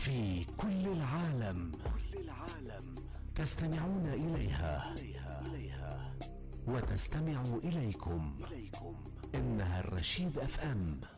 في كل العالم تستمعون إليها وتستمع إليكم. إنها الرشيد FM.